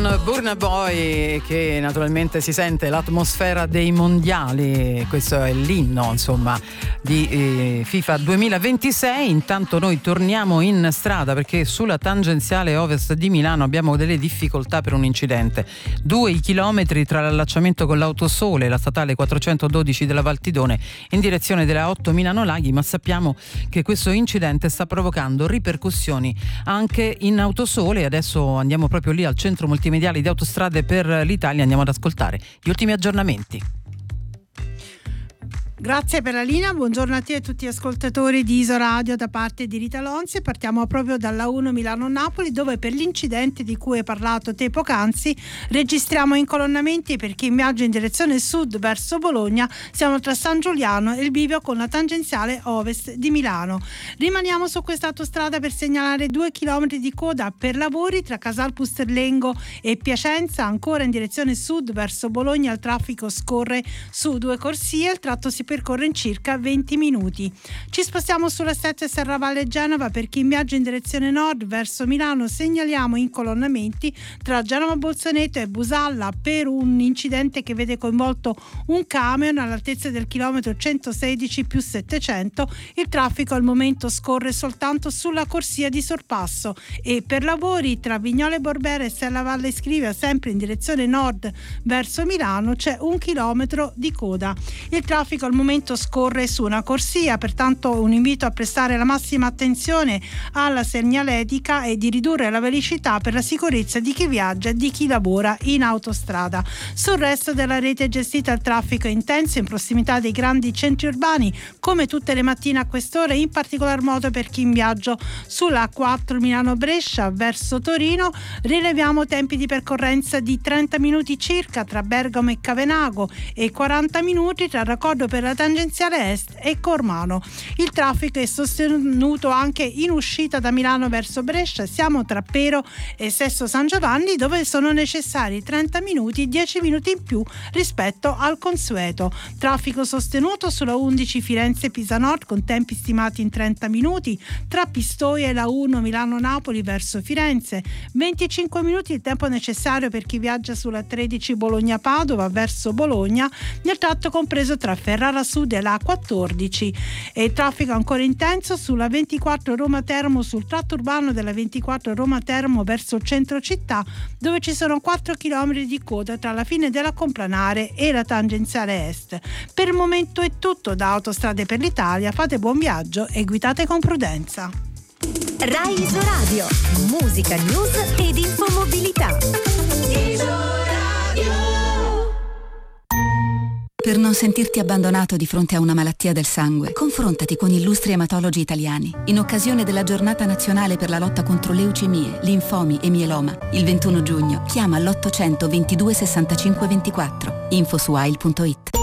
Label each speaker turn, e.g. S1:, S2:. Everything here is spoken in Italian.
S1: Burna Boy, che naturalmente si sente l'atmosfera dei mondiali. Questo è l'inno, insomma, di FIFA 2026. Intanto noi torniamo in strada perché sulla tangenziale ovest di Milano abbiamo delle difficoltà per un incidente. 2 i chilometri tra l'allacciamento con l'Autosole e la statale 412 della Valtidone in direzione della 8 Milano Laghi, ma sappiamo che questo incidente sta provocando ripercussioni anche in Autosole. Adesso andiamo proprio lì al centro multimediale di Autostrade per l'Italia, andiamo ad ascoltare gli ultimi aggiornamenti.
S2: Grazie per la linea, buongiorno a te e a tutti gli ascoltatori di Isoradio da parte di Rita Lonzi. Partiamo proprio dalla 1 Milano-Napoli, dove per l'incidente di cui hai parlato te poc'anzi registriamo incolonnamenti per chi in viaggio in direzione sud verso Bologna. Siamo tra San Giuliano e il bivio con la tangenziale ovest di Milano. Rimaniamo su questa autostrada per segnalare 2 chilometri di coda per lavori tra Casal Pusterlengo e Piacenza. Ancora in direzione sud verso Bologna il traffico scorre su 2 corsie, il tratto si percorre in circa 20 minuti. Ci spostiamo sulla 7 Serravalle Genova. Per chi in viaggio in direzione nord verso Milano segnaliamo incolonnamenti tra Genova Bolzaneto e Busalla per un incidente che vede coinvolto un camion all'altezza del chilometro 116 più 700. Il traffico al momento scorre soltanto sulla corsia di sorpasso. E per lavori tra Vignole Borbera e Sella Valle Scrivia, sempre in direzione nord verso Milano, c'è 1 chilometro di coda. Il traffico al momento scorre su una corsia, pertanto un invito a prestare la massima attenzione alla segnaletica e di ridurre la velocità per la sicurezza di chi viaggia e di chi lavora in autostrada. Sul resto della rete gestita il traffico è intenso in prossimità dei grandi centri urbani, come tutte le mattine a quest'ora, in particolar modo per chi in viaggio sulla A4 Milano-Brescia verso Torino. Rileviamo tempi di percorrenza di 30 minuti circa tra Bergamo e Cavenago e 40 minuti tra raccordo per la tangenziale est e Cormano. Il traffico è sostenuto anche in uscita da Milano verso Brescia. Siamo tra Pero e Sesto San Giovanni, dove sono necessari 30 minuti, 10 minuti in più rispetto al consueto. Traffico sostenuto sulla 11 Firenze-Pisa Nord con tempi stimati in 30 minuti tra Pistoia e la 1 Milano-Napoli verso Firenze. 25 minuti il tempo necessario per chi viaggia sulla 13 Bologna-Padova verso Bologna nel tratto compreso tra Ferrara Sud e la A14. E il traffico ancora intenso sulla 24 Roma Termo, sul tratto urbano della 24 Roma Termo verso il centro città, dove ci sono 4 km di coda tra la fine della Complanare e la tangenziale est. Per il momento è tutto da Autostrade per l'Italia, fate buon viaggio e guidate con prudenza.
S3: Rai Isoradio, musica, news ed infomobilità.
S4: Per non sentirti abbandonato di fronte a una malattia del sangue, confrontati con illustri ematologi italiani. In occasione della giornata nazionale per la lotta contro leucemie, linfomi e mieloma, il 21 giugno, chiama l'800 22 65 24. Info su AIL.it.